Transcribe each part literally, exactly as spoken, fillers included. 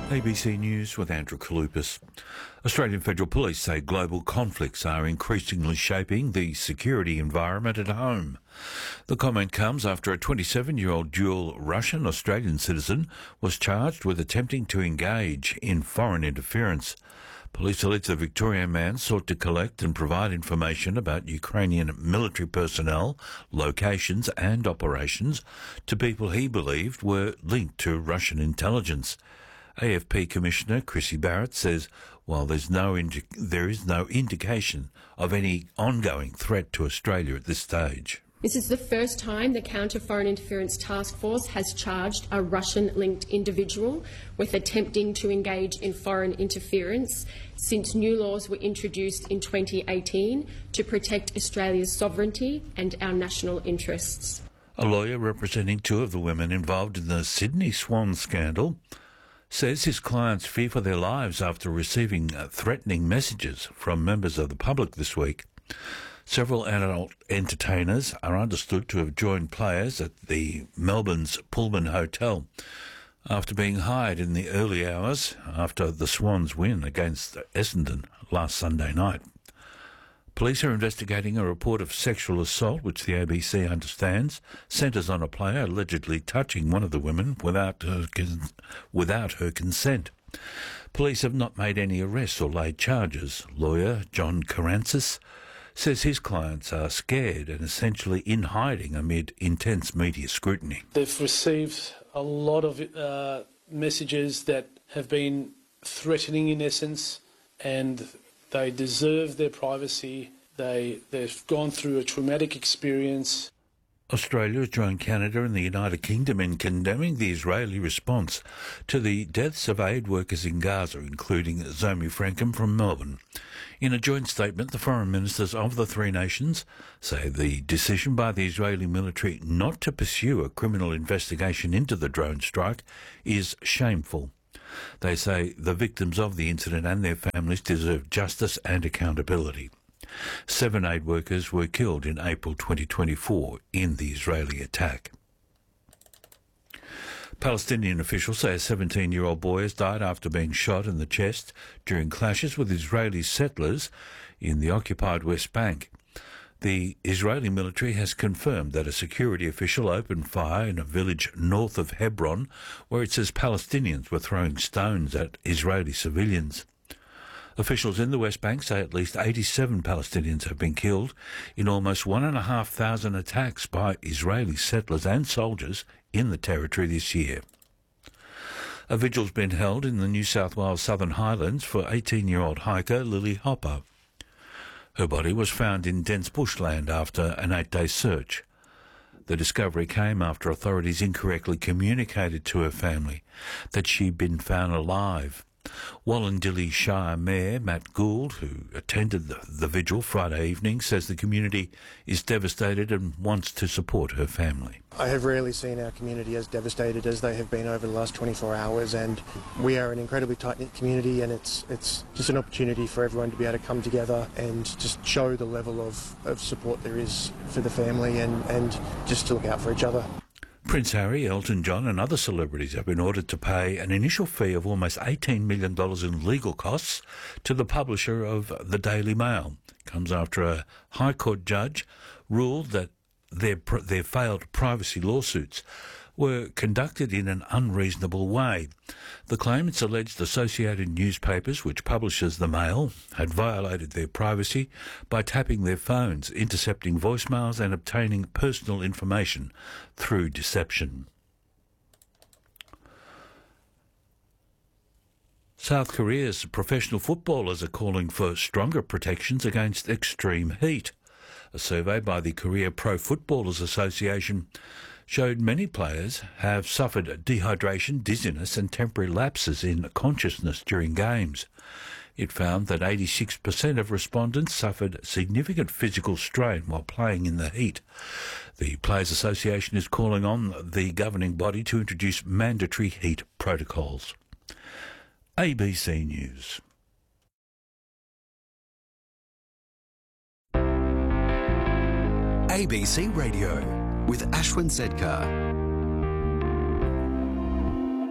A B C News with Andrew Kalupas. Australian Federal Police say global conflicts are increasingly shaping the security environment at home. The comment comes after a twenty-seven-year-old dual Russian-Australian citizen was charged with attempting to engage in foreign interference. Police allege the Victorian man sought to collect and provide information about Ukrainian military personnel, locations and operations to people he believed were linked to Russian intelligence. A F P Commissioner Chrissy Barrett says while there's no indi- there is no indication of any ongoing threat to Australia at this stage. This is the first time the Counter Foreign Interference Task Force has charged a Russian-linked individual with attempting to engage in foreign interference since new laws were introduced in twenty eighteen to protect Australia's sovereignty and our national interests. A lawyer representing two of the women involved in the Sydney Swan scandal says his clients fear for their lives after receiving uh, threatening messages from members of the public this week. Several adult entertainers are understood to have joined players at the Melbourne's Pullman Hotel after being hired in the early hours after the Swans win against Essendon last Sunday night. Police are investigating a report of sexual assault which the A B C understands centres on a player allegedly touching one of the women without her, con- without her consent. Police have not made any arrests or laid charges. Lawyer John Karantzis says his clients are scared and essentially in hiding amid intense media scrutiny. They've received a lot of uh, messages that have been threatening in essence, and they deserve their privacy. They, they've gone through a traumatic experience. Australia has joined Canada and the United Kingdom in condemning the Israeli response to the deaths of aid workers in Gaza, including Zomi Frankham from Melbourne. In a joint statement, the foreign ministers of the three nations say the decision by the Israeli military not to pursue a criminal investigation into the drone strike is shameful. They say the victims of the incident and their families deserve justice and accountability. Seven aid workers were killed in April twenty twenty-four in the Israeli attack. Palestinian officials say a seventeen-year-old boy has died after being shot in the chest during clashes with Israeli settlers in the occupied West Bank. The Israeli military has confirmed that a security official opened fire in a village north of Hebron, where it says Palestinians were throwing stones at Israeli civilians. Officials in the West Bank say at least eighty-seven Palestinians have been killed in almost one and a half thousand attacks by Israeli settlers and soldiers in the territory this year. A vigil's been held in the New South Wales Southern Highlands for eighteen-year-old hiker Lily Hopper. Her body was found in dense bushland after an eight-day search. The discovery came after authorities incorrectly communicated to her family that she'd been found alive. Wallandilly Shire Mayor Matt Gould, who attended the, the vigil Friday evening, says the community is devastated and wants to support her family. I have rarely seen our community as devastated as they have been over the last twenty-four hours, and we are an incredibly tight-knit community, and it's it's just an opportunity for everyone to be able to come together and just show the level of, of support there is for the family and, and just to look out for each other. Prince Harry, Elton John and other celebrities have been ordered to pay an initial fee of almost eighteen million dollars in legal costs to the publisher of the Daily Mail. It comes after a High Court judge ruled that their, their failed privacy lawsuits were conducted in an unreasonable way. The claimants alleged Associated Newspapers, which publishes the Mail, had violated their privacy by tapping their phones, intercepting voicemails and obtaining personal information through deception. South Korea's professional footballers are calling for stronger protections against extreme heat. A survey by the Korea Pro Footballers Association showed many players have suffered dehydration, dizziness and temporary lapses in consciousness during games. It found that eighty-six percent of respondents suffered significant physical strain while playing in the heat. The Players Association is calling on the governing body to introduce mandatory heat protocols. A B C News. A B C Radio with Ashwin Sedkar.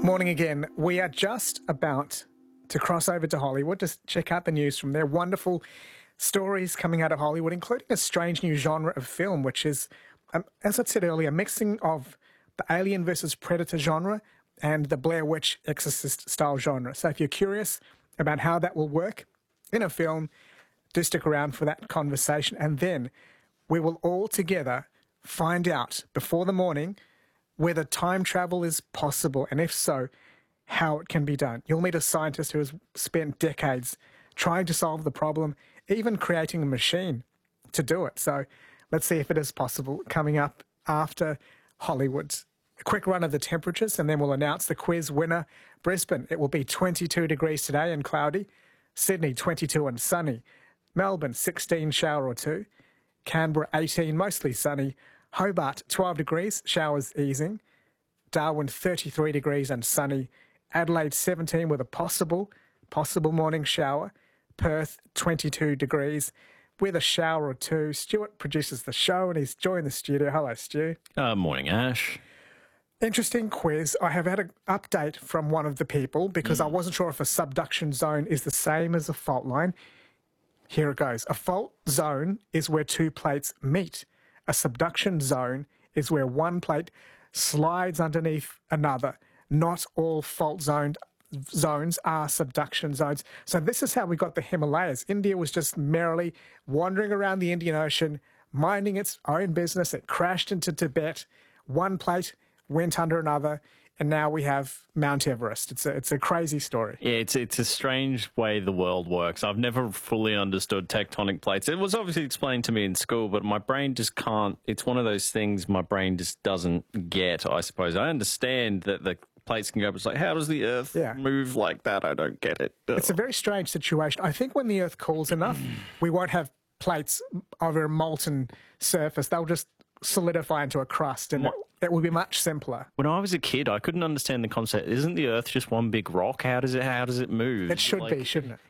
Morning again. We are just about to cross over to Hollywood to check out the news from there. Wonderful stories coming out of Hollywood, including a strange new genre of film, which is, um, as I said earlier, a mixing of the Alien versus Predator genre and the Blair Witch Exorcist style genre. So if you're curious about how that will work in a film, do stick around for that conversation. And then we will all together find out before the morning whether time travel is possible, and if so, how it can be done. You'll meet a scientist who has spent decades trying to solve the problem, even creating a machine to do it. So let's see if it is possible coming up after Hollywood. A quick run of the temperatures, and then we'll announce the quiz winner. Brisbane, it will be twenty-two degrees today and cloudy. Sydney, twenty-two and sunny. Melbourne, sixteen, shower or two. Canberra, eighteen, mostly sunny. Hobart, twelve degrees, showers easing. Darwin, thirty-three degrees and sunny. Adelaide, seventeen with a possible, possible morning shower. Perth, twenty-two degrees with a shower or two. Stuart produces the show and he's joined the studio. Hello, Stu. Uh, morning, Ash. Interesting quiz. I have had an update from one of the people because mm. I wasn't sure if a subduction zone is the same as a fault line. Here it goes. A fault zone is where two plates meet. A subduction zone is where one plate slides underneath another. Not all fault zoned zones are subduction zones. So this is how we got the Himalayas. India was just merrily wandering around the Indian Ocean, minding its own business. It crashed into Tibet. One plate went under another, and now we have Mount Everest. It's a, it's a crazy story. Yeah, it's it's a strange way the world works. I've never fully understood tectonic plates. It was obviously explained to me in school, but my brain just can't. It's one of those things my brain just doesn't get, I suppose. I understand that the plates can go up. It's like, how does the Earth yeah. move like that? I don't get it. Ugh. It's a very strange situation. I think when the Earth cools enough, we won't have plates over a molten surface. They'll just solidify into a crust, and it, it will be much simpler. When I was a kid, I couldn't understand the concept. Isn't the Earth just one big rock? How does it? How does it move? It should like, be, shouldn't it?